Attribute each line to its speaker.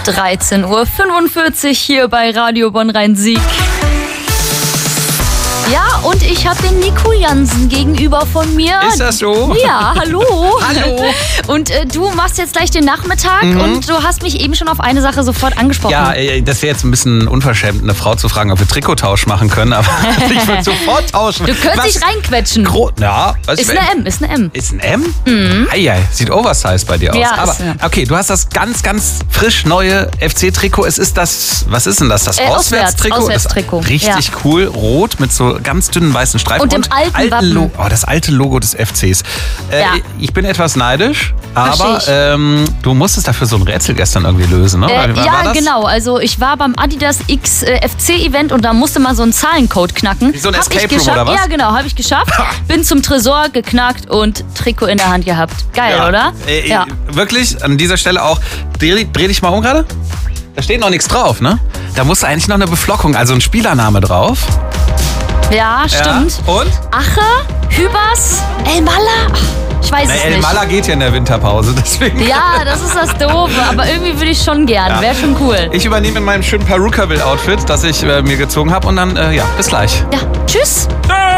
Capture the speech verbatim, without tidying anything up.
Speaker 1: dreizehn Uhr fünfundvierzig hier bei Radio Bonn-Rhein-Sieg. Ja, und ich habe den Nico Jansen gegenüber von mir.
Speaker 2: Ist das so?
Speaker 1: Ja, hallo.
Speaker 2: Hallo.
Speaker 1: Und äh, du machst jetzt gleich den Nachmittag mhm. und du hast mich eben schon auf eine Sache sofort angesprochen.
Speaker 2: Ja, das wäre jetzt ein bisschen unverschämt, eine Frau zu fragen, ob wir Trikottausch machen können, aber ich würde sofort tauschen.
Speaker 1: Du könntest dich reinquetschen.
Speaker 2: Gro- ja, was
Speaker 1: ist eine M, ist eine M.
Speaker 2: Ist ein M?
Speaker 1: Mhm.
Speaker 2: Eieiei, sieht oversized bei dir aus.
Speaker 1: Ja,
Speaker 2: aber
Speaker 1: ist, ja.
Speaker 2: okay, du hast das ganz, ganz frisch neue F C-Trikot. Es ist das, was ist denn das? Das
Speaker 1: äh,
Speaker 2: Auswärtstrikot?
Speaker 1: Auswärtstrikot.
Speaker 2: Das richtig
Speaker 1: ja.
Speaker 2: cool, rot mit so ganz dünnen weißen Streifen.
Speaker 1: Und dem alten, alten Wappen.
Speaker 2: Lo- oh, das alte Logo des F Cs. Äh,
Speaker 1: Ja.
Speaker 2: Ich bin etwas neidisch,
Speaker 1: Versteh
Speaker 2: aber
Speaker 1: ich.
Speaker 2: ähm, du musstest dafür so ein Rätsel gestern irgendwie lösen, ne?
Speaker 1: Äh,
Speaker 2: War
Speaker 1: ja,
Speaker 2: das?
Speaker 1: genau. Also ich war beim Adidas X äh, F C-Event und da musste man so einen Zahlencode knacken.
Speaker 2: Wie so ein
Speaker 1: Hab
Speaker 2: Escape
Speaker 1: ich
Speaker 2: Room
Speaker 1: geschafft.
Speaker 2: oder was?
Speaker 1: Ja, genau, habe ich geschafft. Bin zum Tresor geknackt und Trikot in der Hand gehabt. Geil,
Speaker 2: Ja.
Speaker 1: oder?
Speaker 2: Äh,
Speaker 1: ja.
Speaker 2: Wirklich, an dieser Stelle auch, dreh, dreh dich mal um gerade. Da steht noch nichts drauf, ne? Da musste eigentlich noch eine Beflockung, also ein Spielername drauf.
Speaker 1: Ja, stimmt.
Speaker 2: Ja. Und?
Speaker 1: Ache, Hübers, El Mala. Ach, ich weiß
Speaker 2: Na,
Speaker 1: es
Speaker 2: El
Speaker 1: nicht.
Speaker 2: Mala geht ja in der Winterpause, deswegen.
Speaker 1: Ja, das ist das Doofe, aber irgendwie würde ich schon gern.
Speaker 2: Ja.
Speaker 1: Wäre schon cool.
Speaker 2: Ich übernehme in meinem schönen Perukaville-Outfit, das ich äh, mir gezogen habe und dann, äh, ja, bis gleich.
Speaker 1: Ja, tschüss.
Speaker 2: Tschüss.